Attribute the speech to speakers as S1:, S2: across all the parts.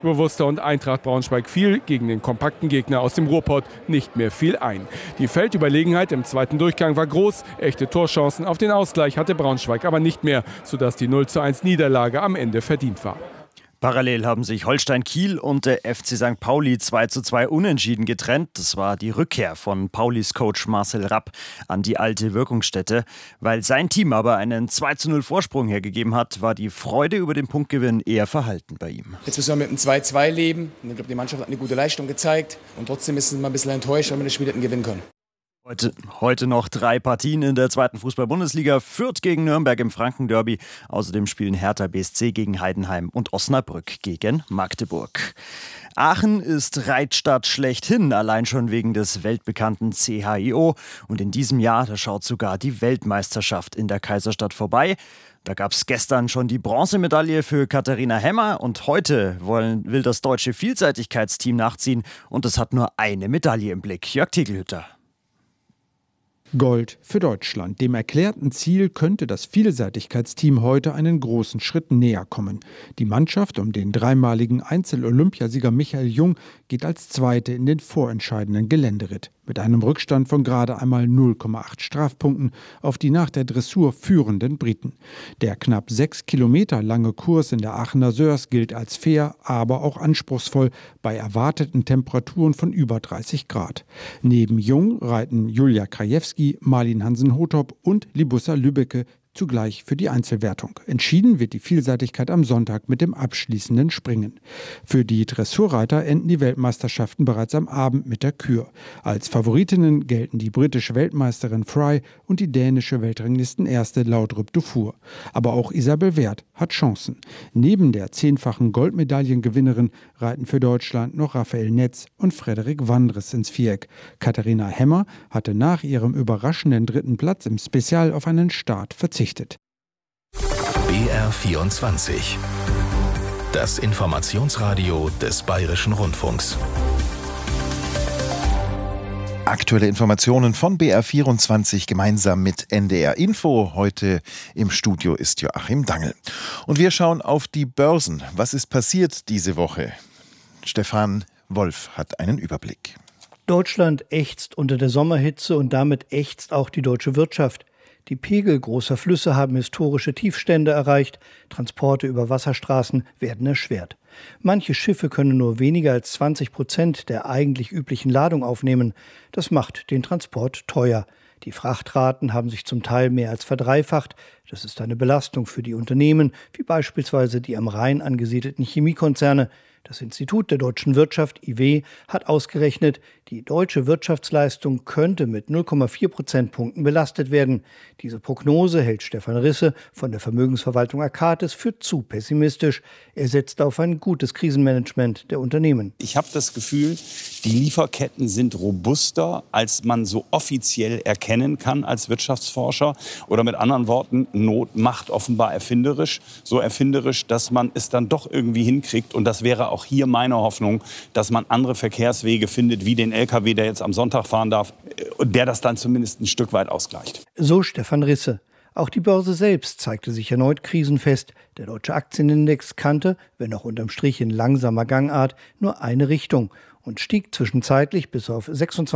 S1: Bewusster und Eintracht Braunschweig fiel gegen den kompakten Gegner aus dem Ruhrpott nicht mehr viel ein. Die Feldüberlegenheit im zweiten Durchgang war groß, echte Torchancen auf den Ausgleich hatte Braunschweig aber nicht mehr, sodass die 0:1 Niederlage am Ende verdient war.
S2: Parallel haben sich Holstein Kiel und der FC St. Pauli 2:2 unentschieden getrennt. Das war die Rückkehr von Paulis Coach Marcel Rapp an die alte Wirkungsstätte. Weil sein Team aber einen 2:0 Vorsprung hergegeben hat, war die Freude über den Punktgewinn eher verhalten bei ihm.
S3: Jetzt müssen wir mit einem 2:2 leben. Ich glaube, die Mannschaft hat eine gute Leistung gezeigt. Und trotzdem ist es mal ein bisschen enttäuscht, weil wir das Spiel hätten gewinnen können.
S2: Heute noch 3 Partien in der zweiten Fußball-Bundesliga. Fürth gegen Nürnberg im Franken-Derby. Außerdem spielen Hertha BSC gegen Heidenheim und Osnabrück gegen Magdeburg. Aachen ist Reitstadt schlechthin, allein schon wegen des weltbekannten CHIO. Und in diesem Jahr, da schaut sogar die Weltmeisterschaft in der Kaiserstadt vorbei. Da gab es gestern schon die Bronzemedaille für Katharina Hemmer und heute will das deutsche Vielseitigkeitsteam nachziehen und es hat nur eine Medaille im Blick. Jörg Tegelhütter.
S4: Gold für Deutschland. Dem erklärten Ziel könnte das Vielseitigkeitsteam heute einen großen Schritt näher kommen. Die Mannschaft um den dreimaligen Einzel-Olympiasieger Michael Jung geht als Zweite in den vorentscheidenden Geländeritt. Mit einem Rückstand von gerade einmal 0,8 Strafpunkten auf die nach der Dressur führenden Briten. Der knapp 6 Kilometer lange Kurs in der Aachener Sörs gilt als fair, aber auch anspruchsvoll bei erwarteten Temperaturen von über 30 Grad. Neben Jung reiten Julia Krajewski, Marlin Hansen-Hothop und Libussa Lübbecke zugleich für die Einzelwertung. Entschieden wird die Vielseitigkeit am Sonntag mit dem abschließenden Springen. Für die Dressurreiter enden die Weltmeisterschaften bereits am Abend mit der Kür. Als Favoritinnen gelten die britische Weltmeisterin Fry und die dänische Weltranglistenerste Laudrup Dufour. Aber auch Isabel Werth hat Chancen. Neben der 10-fachen Goldmedaillengewinnerin reiten für Deutschland noch Raphael Netz und Frederik Wandres ins Viereck. Katharina Hemmer hatte nach ihrem überraschenden 3. Platz im Spezial auf einen Start verzichtet.
S5: BR24. Das Informationsradio des Bayerischen Rundfunks.
S6: Aktuelle Informationen von BR24 gemeinsam mit NDR Info. Heute im Studio ist Joachim Dangl. Und wir schauen auf die Börsen. Was ist passiert diese Woche? Stefan Wolf hat einen Überblick.
S7: Deutschland ächzt unter der Sommerhitze und damit ächzt auch die deutsche Wirtschaft. Die Pegel großer Flüsse haben historische Tiefstände erreicht. Transporte über Wasserstraßen werden erschwert. Manche Schiffe können nur weniger als 20% der eigentlich üblichen Ladung aufnehmen. Das macht den Transport teuer. Die Frachtraten haben sich zum Teil mehr als verdreifacht. Das ist eine Belastung für die Unternehmen, wie beispielsweise die am Rhein angesiedelten Chemiekonzerne. Das Institut der deutschen Wirtschaft, IW, hat ausgerechnet, die deutsche Wirtschaftsleistung könnte mit 0,4 Prozentpunkten belastet werden. Diese Prognose hält Stefan Risse von der Vermögensverwaltung Arcatis für zu pessimistisch. Er setzt auf ein gutes Krisenmanagement der Unternehmen.
S8: Ich habe das Gefühl, die Lieferketten sind robuster, als man so offiziell erkennen kann als Wirtschaftsforscher. Oder mit anderen Worten, Not macht offenbar erfinderisch. So erfinderisch, dass man es dann doch irgendwie hinkriegt. Und das wäre auch hier meine Hoffnung, dass man andere Verkehrswege findet, wie den LKW, der jetzt am Sonntag fahren darf, der das dann zumindest ein Stück weit ausgleicht.
S7: So Stefan Risse. Auch die Börse selbst zeigte sich erneut krisenfest. Der deutsche Aktienindex kannte, wenn auch unterm Strich in langsamer Gangart, nur eine Richtung und stieg zwischenzeitlich bis auf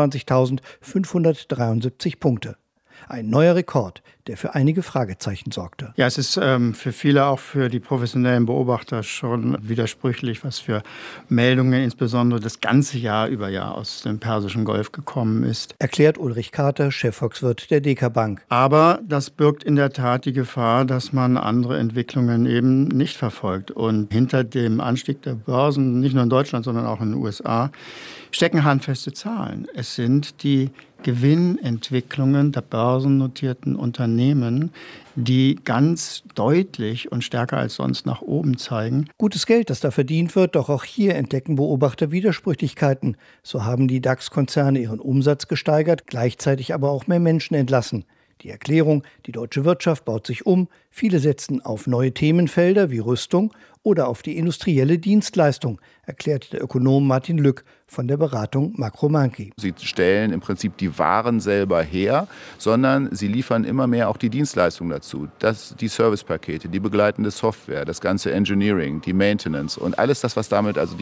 S7: 26.573 Punkte. Ein neuer Rekord, der für einige Fragezeichen sorgte.
S9: Ja, es ist für viele, auch für die professionellen Beobachter, schon widersprüchlich, was für Meldungen insbesondere das ganze Jahr über aus dem Persischen Golf gekommen ist.
S7: Erklärt Ulrich Kater, Chefvolkswirt der DK Bank.
S9: Aber das birgt in der Tat die Gefahr, dass man andere Entwicklungen eben nicht verfolgt. Und hinter dem Anstieg der Börsen, nicht nur in Deutschland, sondern auch in den USA, stecken handfeste Zahlen. Es sind die Gewinnentwicklungen der börsennotierten Unternehmen, die ganz deutlich und stärker als sonst nach oben zeigen.
S7: Gutes Geld, das da verdient wird, doch auch hier entdecken Beobachter Widersprüchlichkeiten. So haben die DAX-Konzerne ihren Umsatz gesteigert, gleichzeitig aber auch mehr Menschen entlassen. Die Erklärung, die deutsche Wirtschaft baut sich um, viele setzen auf neue Themenfelder wie Rüstung oder auf die industrielle Dienstleistung, erklärt der Ökonom Martin Lück von der Beratung Makromanki.
S10: Sie stellen im Prinzip die Waren selber her, sondern sie liefern immer mehr auch die Dienstleistung dazu. Die Servicepakete, die begleitende Software, das ganze Engineering, die Maintenance und alles das, was damit, also